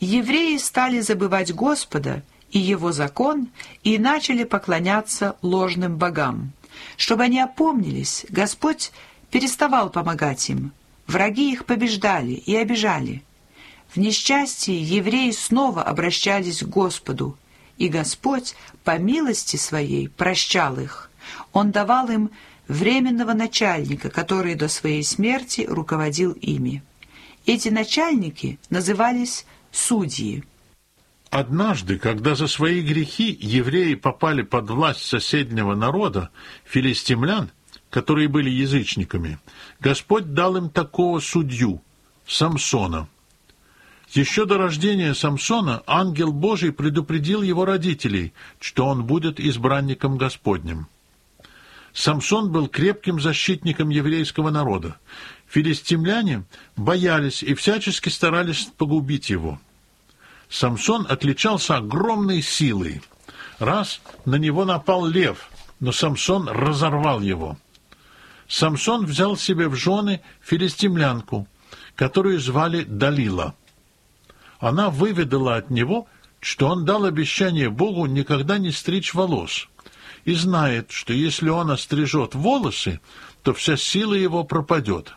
евреи стали забывать Господа и Его закон и начали поклоняться ложным богам. Чтобы они опомнились, Господь переставал помогать им. Враги их побеждали и обижали. В несчастье евреи снова обращались к Господу, и Господь по милости Своей прощал их. Он давал им временного начальника, который до своей смерти руководил ими. Эти начальники назывались судьи. Однажды, когда за свои грехи евреи попали под власть соседнего народа, филистимлян, которые были язычниками, Господь дал им такого судью, Самсона. Еще до рождения Самсона ангел Божий предупредил его родителей, что он будет избранником Господним. Самсон был крепким защитником еврейского народа. Филистимляне боялись и всячески старались погубить его. Самсон отличался огромной силой. Раз на него напал лев, но Самсон разорвал его. Самсон взял себе в жены филистимлянку, которую звали Далила. Она выведала от него, что он дал обещание Богу никогда не стричь волос, и знает, что если он острижет волосы, то вся сила его пропадет.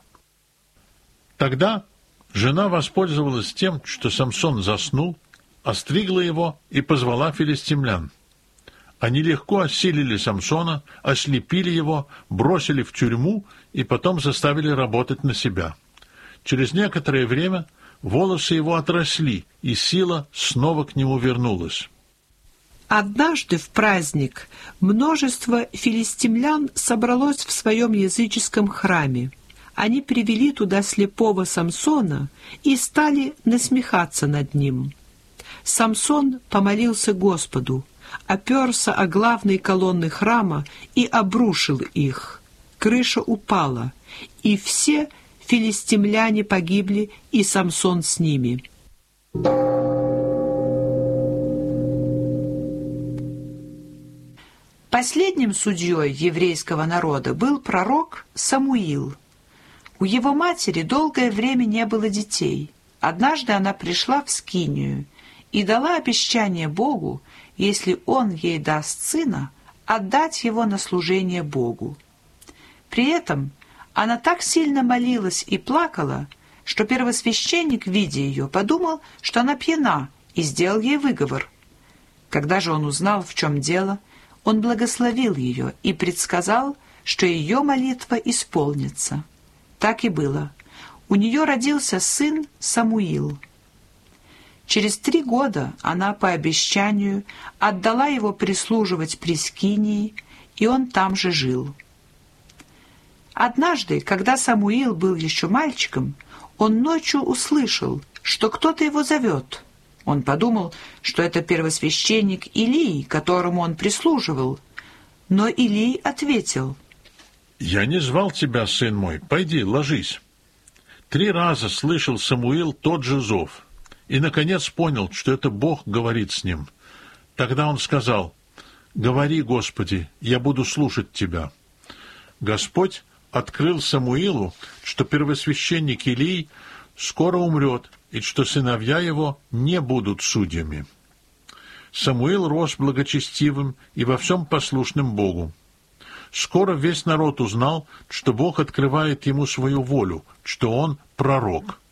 Тогда жена воспользовалась тем, что Самсон заснул, остригла его и позвала филистимлян. Они легко осилили Самсона, ослепили его, бросили в тюрьму и потом заставили работать на себя. Через некоторое время волосы его отросли, и сила снова к нему вернулась. Однажды в праздник множество филистимлян собралось в своем языческом храме. Они привели туда слепого Самсона и стали насмехаться над ним. Самсон помолился Господу, оперся о главные колонны храма и обрушил их. Крыша упала, и все филистимляне погибли, и Самсон с ними. Последним судьей еврейского народа был пророк Самуил. У его матери долгое время не было детей. Однажды она пришла в скинию и дала обещание Богу, если он ей даст сына, отдать его на служение Богу. При этом она так сильно молилась и плакала, что первосвященник, видя ее, подумал, что она пьяна, и сделал ей выговор. Когда же он узнал, в чем дело, он благословил ее и предсказал, что ее молитва исполнится. Так и было. У нее родился сын Самуил. Через 3 года она по обещанию отдала его прислуживать при скинии, и он там же жил. Однажды, когда Самуил был еще мальчиком, он ночью услышал, что кто-то его зовет. Он подумал, что это первосвященник Илий, которому он прислуживал. Но Илий ответил: «Я не звал тебя, сын мой, пойди, ложись». 3 раза слышал Самуил тот же зов, и, наконец, понял, что это Бог говорит с ним. Тогда он сказал: «Говори, Господи, я буду слушать тебя». Господь открыл Самуилу, что первосвященник Илий скоро умрет, и что сыновья его не будут судьями. Самуил рос благочестивым и во всем послушным Богу. Скоро весь народ узнал, что Бог открывает ему свою волю, что он пророк.